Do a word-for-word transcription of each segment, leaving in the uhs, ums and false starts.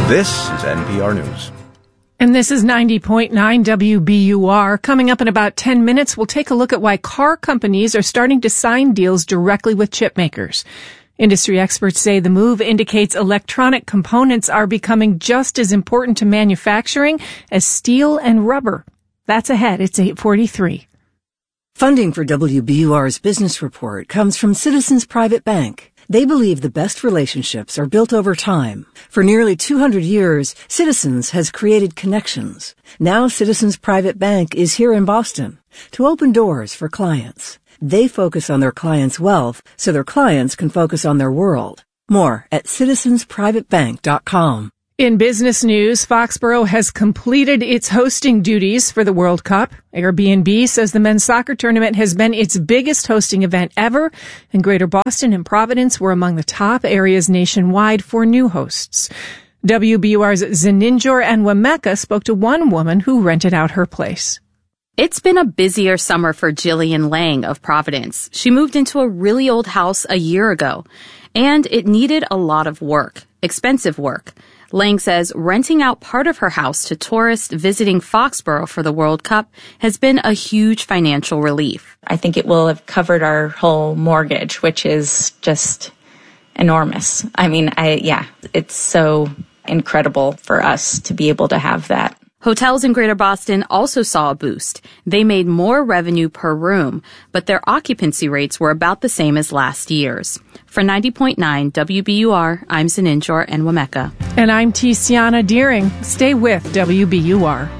This is N P R News. And this is ninety point nine W B U R. Coming up in about ten minutes, we'll take a look at why car companies are starting to sign deals directly with chip makers. Industry experts say the move indicates electronic components are becoming just as important to manufacturing as steel and rubber. That's ahead. It's eight forty-three. Funding for W B U R's business report comes from Citizens Private Bank. They believe the best relationships are built over time. For nearly two hundred years, Citizens has created connections. Now Citizens Private Bank is here in Boston to open doors for clients. They focus on their clients' wealth so their clients can focus on their world. More at citizens private bank dot com. In business news, Foxborough has completed its hosting duties for the World Cup. Airbnb says the men's soccer tournament has been its biggest hosting event ever, and Greater Boston and Providence were among the top areas nationwide for new hosts. W B U R's Zeninjor Enwemeka spoke to one woman who rented out her place. It's been a busier summer for Jillian Lang of Providence. She moved into a really old house a year ago, and it needed a lot of work, expensive work. Lang says renting out part of her house to tourists visiting Foxborough for the World Cup has been a huge financial relief. I think it will have covered our whole mortgage, which is just enormous. I mean, I yeah, it's so incredible for us to be able to have that. Hotels in Greater Boston also saw a boost. They made more revenue per room, but their occupancy rates were about the same as last year's. For ninety point nine W B U R, I'm Zeninjor Enwemeka. And I'm Tiziana Deering. Stay with W B U R.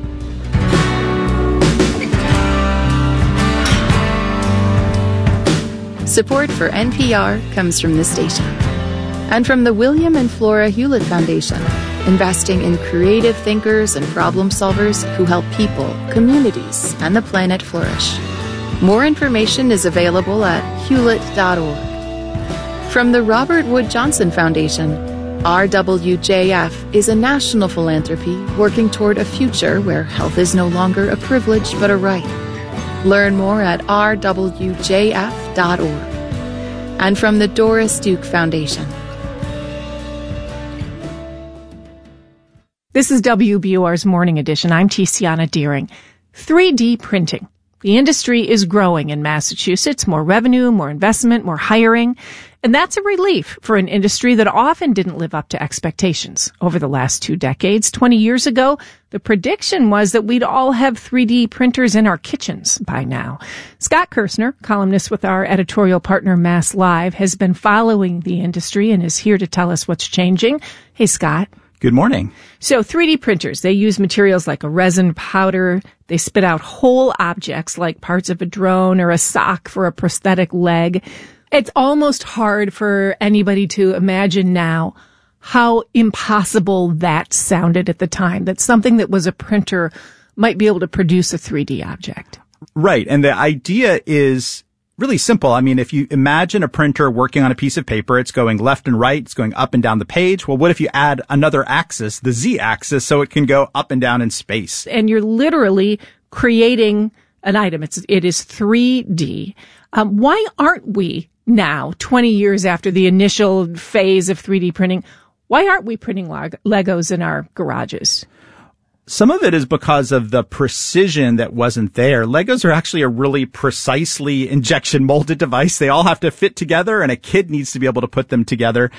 Support for N P R comes from this station and from the William and Flora Hewlett Foundation, investing in creative thinkers and problem solvers who help people, communities, and the planet flourish. More information is available at hewlett dot org. From the Robert Wood Johnson Foundation, R W J F is a national philanthropy working toward a future where health is no longer a privilege but a right. Learn more at r w j f dot org. And from the Doris Duke Foundation. This is W B U R's Morning Edition. I'm Tiziana Deering. three D printing. The industry is growing in Massachusetts. More revenue, more investment, more hiring. And that's a relief for an industry that often didn't live up to expectations. Over the last two decades, twenty years ago, the prediction was that we'd all have three D printers in our kitchens by now. Scott Kirsner, columnist with our editorial partner Mass Live, has been following the industry and is here to tell us what's changing. Hey, Scott. Good morning. So three D printers, they use materials like a resin powder. They spit out whole objects like parts of a drone or a sock for a prosthetic leg. It's almost hard for anybody to imagine now how impossible that sounded at the time, that something that was a printer might be able to produce a three D object. Right. And the idea is really simple. I mean, if you imagine a printer working on a piece of paper, it's going left and right, it's going up and down the page. Well, what if you add another axis, the z-axis, so it can go up and down in space? And you're literally creating an item. It's, it is three D. Um, why aren't we now, twenty years after the initial phase of three D printing, why aren't we printing leg- Legos in our garages? Some of it is because of the precision that wasn't there. Legos are actually a really precisely injection molded device. They all have to fit together, and a kid needs to be able to put them together.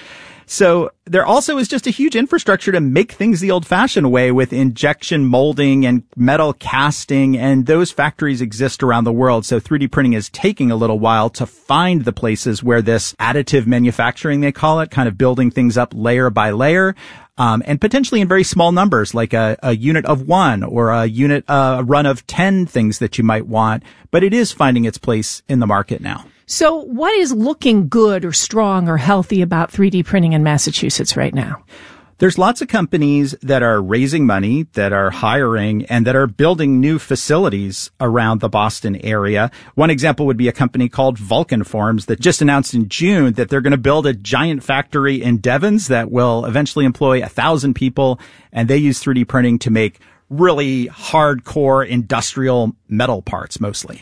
So there also is just a huge infrastructure to make things the old-fashioned way with injection molding and metal casting, and those factories exist around the world. So three D printing is taking a little while to find the places where this additive manufacturing, they call it, kind of building things up layer by layer. Um, and potentially in very small numbers, like a, a unit of one or a unit, uh, a run of ten things that you might want. But it is finding its place in the market now. So what is looking good or strong or healthy about three D printing in Massachusetts right now? There's lots of companies that are raising money, that are hiring, and that are building new facilities around the Boston area. One example would be a company called Vulcan Forms that just announced in June that they're going to build a giant factory in Devens that will eventually employ a thousand people, and they use three D printing to make really hardcore industrial metal parts mostly.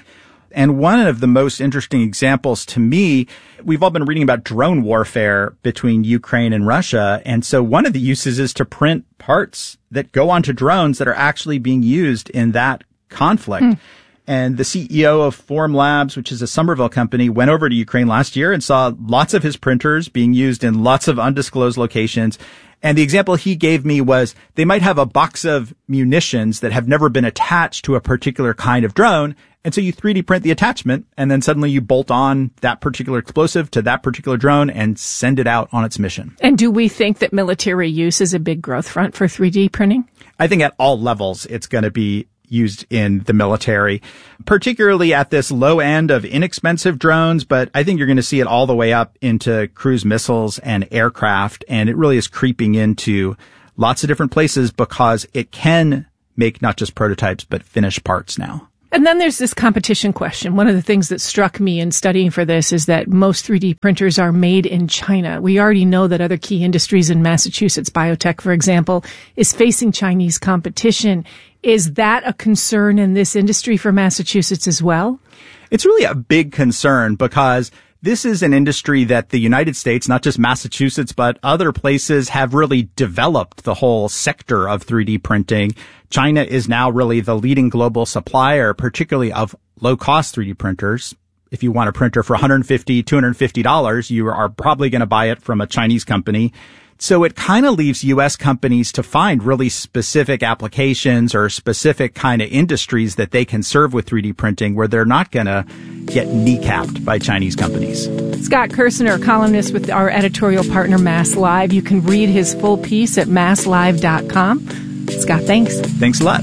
And one of the most interesting examples to me, we've all been reading about drone warfare between Ukraine and Russia. And so one of the uses is to print parts that go onto drones that are actually being used in that conflict. Mm. And the C E O of Formlabs, which is a Somerville company, went over to Ukraine last year and saw lots of his printers being used in lots of undisclosed locations. And the example he gave me was they might have a box of munitions that have never been attached to a particular kind of drone. And so you three D print the attachment, and then suddenly you bolt on that particular explosive to that particular drone and send it out on its mission. And do we think that military use is a big growth front for three D printing? I think at all levels it's going to be used in the military, particularly at this low end of inexpensive drones. But I think you're going to see it all the way up into cruise missiles and aircraft. And it really is creeping into lots of different places because it can make not just prototypes, but finished parts now. And then there's this competition question. One of the things that struck me in studying for this is that most three D printers are made in China. We already know that other key industries in Massachusetts, biotech, for example, is facing Chinese competition. Is that a concern in this industry for Massachusetts as well? It's really a big concern because this is an industry that the United States, not just Massachusetts, but other places have really developed the whole sector of three D printing. China is now really the leading global supplier, particularly of low-cost three D printers. If you want a printer for one hundred fifty dollars, two hundred fifty dollars, you are probably going to buy it from a Chinese company. So it kind of leaves U S companies to find really specific applications or specific kind of industries that they can serve with three D printing where they're not going to get kneecapped by Chinese companies. Scott Kirsener, columnist with our editorial partner Mass Live. You can read his full piece at mass live dot com. Scott, thanks. Thanks a lot.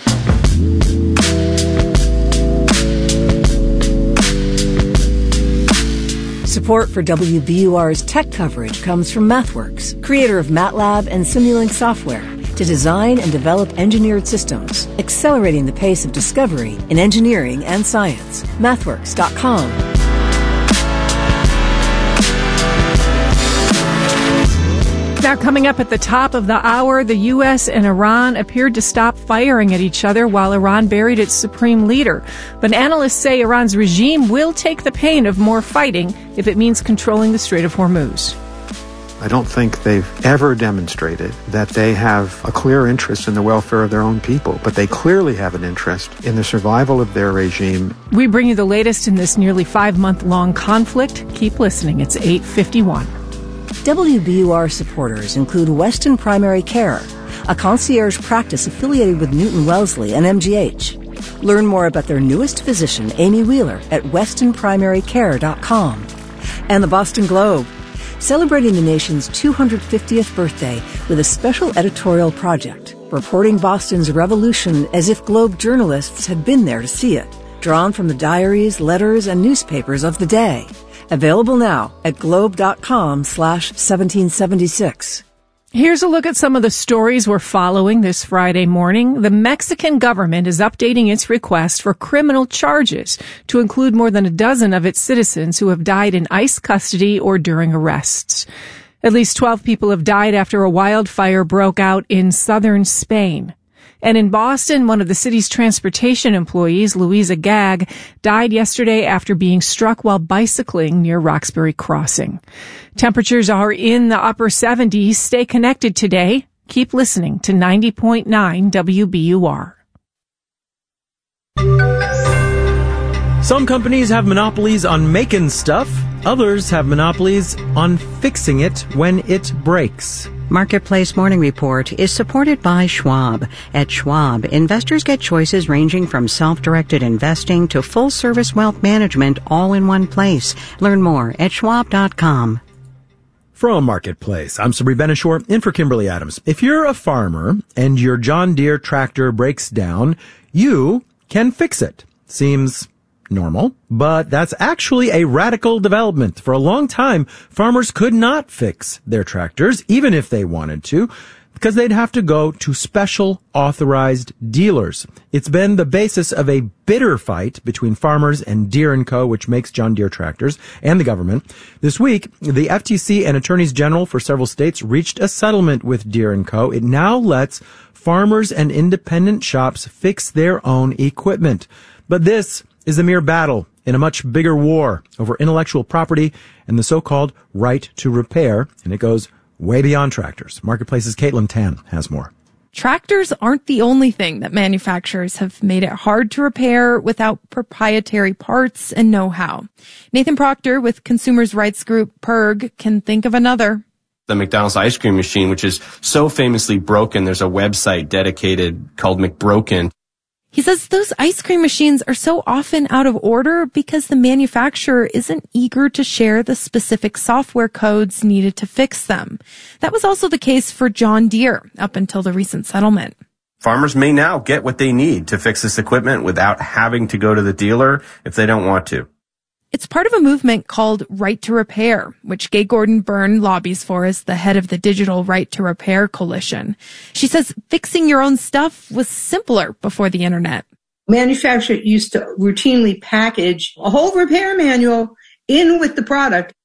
Support for W B U R's tech coverage comes from MathWorks, creator of MATLAB and Simulink software, to design and develop engineered systems, accelerating the pace of discovery in engineering and science. mathworks dot com. Now, coming up at the top of the hour, the U S and Iran appeared to stop firing at each other while Iran buried its supreme leader. But analysts say Iran's regime will take the pain of more fighting if it means controlling the Strait of Hormuz. I don't think they've ever demonstrated that they have a clear interest in the welfare of their own people, but they clearly have an interest in the survival of their regime. We bring you the latest in this nearly five-month-long conflict. Keep listening. It's eight fifty-one. W B U R supporters include Weston Primary Care, a concierge practice affiliated with Newton Wellesley and M G H. Learn more about their newest physician, Amy Wheeler, at weston primary care dot com. And the Boston Globe, celebrating the nation's two hundred fiftieth birthday with a special editorial project, reporting Boston's revolution as if Globe journalists had been there to see it, drawn from the diaries, letters, and newspapers of the day. Available now at globe.com slash 1776. Here's a look at some of the stories we're following this Friday morning. The Mexican government is updating its request for criminal charges to include more than a dozen of its citizens who have died in ICE custody or during arrests. At least twelve people have died after a wildfire broke out in southern Spain. And in Boston, one of the city's transportation employees, Louisa Gagg, died yesterday after being struck while bicycling near Roxbury Crossing. Temperatures are in the upper seventies. Stay connected today. Keep listening to ninety point nine W B U R. Some companies have monopolies on making stuff. Others have monopolies on fixing it when it breaks. Marketplace Morning Report is supported by Schwab. At Schwab, investors get choices ranging from self-directed investing to full-service wealth management all in one place. Learn more at schwab dot com. From Marketplace, I'm Sabri Benishore, in for Kimberly Adams. If you're a farmer and your John Deere tractor breaks down, you can fix it. Seems normal, but that's actually a radical development. For a long time, farmers could not fix their tractors, even if they wanted to, because they'd have to go to special authorized dealers. It's been the basis of a bitter fight between farmers and Deere and Co., which makes John Deere tractors, and the government. This week, the F T C and attorneys general for several states reached a settlement with Deere and Co. It now lets farmers and independent shops fix their own equipment. But this is a mere battle in a much bigger war over intellectual property and the so-called right to repair, and it goes way beyond tractors. Marketplace's Caitlin Tan has more. Tractors aren't the only thing that manufacturers have made it hard to repair without proprietary parts and know-how. Nathan Proctor with consumers' rights group P E R G can think of another. The McDonald's ice cream machine, which is so famously broken, there's a website dedicated called McBroken. He says those ice cream machines are so often out of order because the manufacturer isn't eager to share the specific software codes needed to fix them. That was also the case for John Deere up until the recent settlement. Farmers may now get what they need to fix this equipment without having to go to the dealer if they don't want to. It's part of a movement called Right to Repair, which Gay Gordon Byrne lobbies for as the head of the Digital Right to Repair Coalition. She says fixing your own stuff was simpler before the internet. Manufacturers used to routinely package a whole repair manual in with the product.